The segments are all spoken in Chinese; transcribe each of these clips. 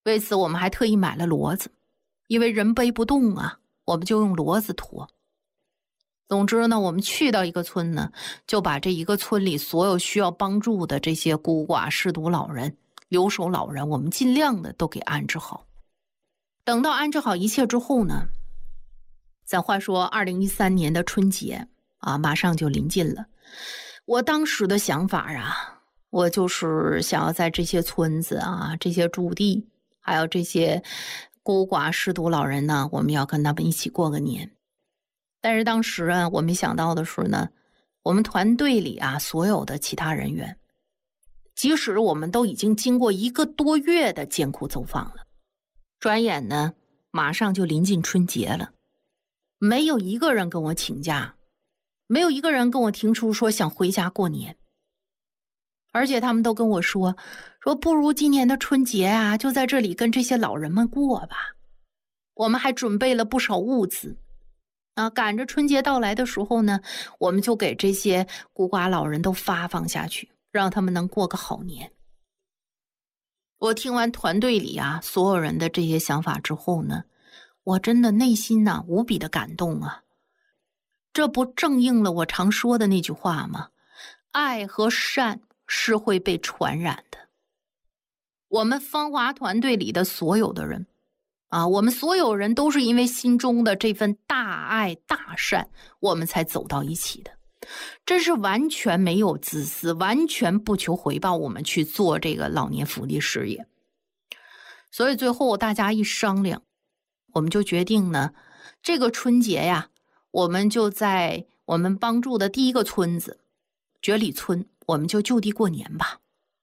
为此我们还特意买了骡子，因为人背不动啊，我们就用骡子驮。总之呢，我们去到一个村呢，就把这一个村里所有需要帮助的这些孤寡失独老人、留守老人，我们尽量的都给安置好。等到安置好一切之后呢，咱话说2013年的春节啊，马上就临近了。我当时的想法啊，我就是想要在这些村子啊、这些驻地，还有这些孤寡失独老人呢，我们要跟他们一起过个年。但是当时啊，我没想到的是呢，我们团队里啊，所有的其他人员，即使我们都已经经过1个多月的艰苦走访了，转眼呢，马上就临近春节了，没有一个人跟我请假，没有一个人跟我提出说想回家过年。而且他们都跟我说不如今年的春节啊，就在这里跟这些老人们过吧。我们还准备了不少物资啊，赶着春节到来的时候呢，我们就给这些孤寡老人都发放下去，让他们能过个好年。我听完团队里啊所有人的这些想法之后呢，我真的内心啊无比的感动啊。这不正应了我常说的那句话吗？爱和善是会被传染的。我们芳华团队里的所有的人啊，我们所有人都是因为心中的这份大爱大善，我们才走到一起的。这是完全没有自私，完全不求回报，我们去做这个老年福利事业。所以最后大家一商量，我们就决定呢，这个春节呀，我们就在我们帮助的第一个村子觉里村，我们就就地过年吧。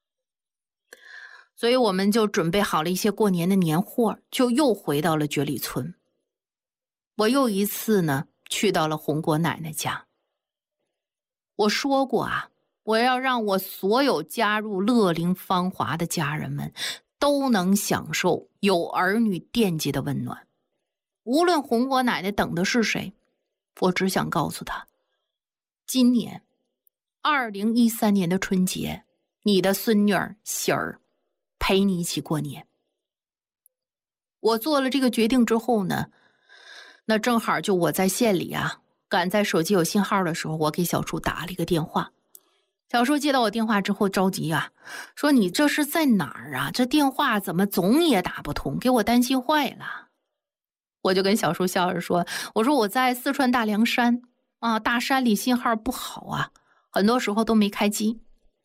所以我们就准备好了一些过年的年货，就又回到了觉里村。我又一次呢去到了红果奶奶家。我说过啊，我要让我所有加入乐龄芳华的家人们都能享受有儿女惦记的温暖。无论红果奶奶等的是谁，我只想告诉她，今年2013年的春节，你的孙女儿喜儿陪你一起过年。我做了这个决定之后呢，那正好就我在县里啊，赶在手机有信号的时候，我给小叔打了一个电话。小叔接到我电话之后着急啊，说你这是在哪儿啊？这电话怎么总也打不通，给我担心坏了。我就跟小叔笑着说，我说我在四川大凉山啊，大山里信号不好啊，很多时候都没开机。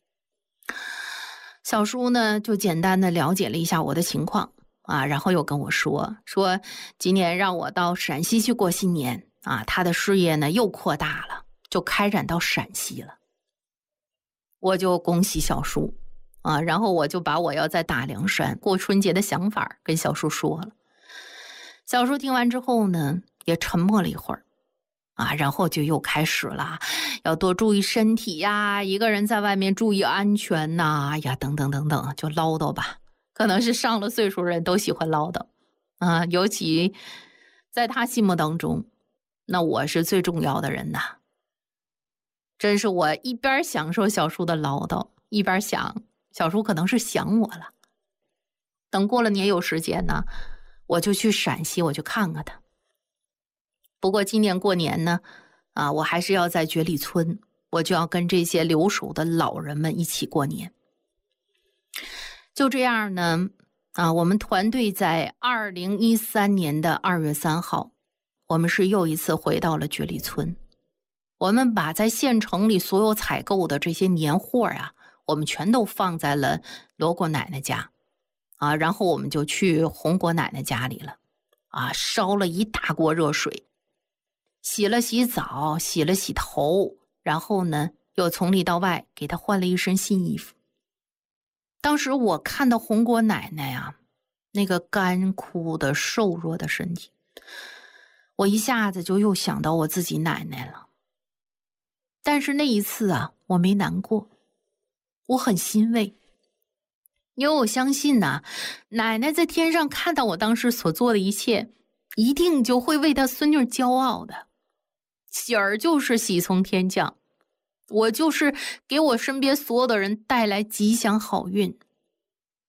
小叔呢就简单的了解了一下我的情况啊，然后又跟我说今年让我到陕西去过新年啊，他的事业呢又扩大了，就开展到陕西了。我就恭喜小叔啊，然后我就把我要在大凉山过春节的想法跟小叔说了。小叔听完之后呢，也沉默了一会儿啊，然后就又开始了，要多注意身体呀，一个人在外面注意安全呐，呀，等等等等，就唠叨吧。可能是上了岁数人都喜欢唠叨啊，尤其在他心目当中，那我是最重要的人呐。真是我一边享受小叔的唠叨，一边想小叔可能是想我了。等过了年有时间呢，我就去陕西，我去看看他。不过今年过年呢，啊，我还是要在觉里村，我就要跟这些留守的老人们一起过年。就这样呢，啊，我们团队在2013年的2月3号，我们是又一次回到了觉里村。我们把在县城里所有采购的这些年货啊，我们全都放在了罗果奶奶家啊，然后我们就去红果奶奶家里了啊，烧了一大锅热水，洗了洗澡，洗了洗头，然后呢又从里到外给她换了一身新衣服。当时我看到红果奶奶啊，那个干枯的瘦弱的身体，我一下子就又想到我自己奶奶了。但是那一次啊，我没难过，我很欣慰，因为我相信呐，奶奶在天上看到我当时所做的一切，一定就会为她孙女骄傲的。喜儿就是喜从天降，我就是给我身边所有的人带来吉祥好运，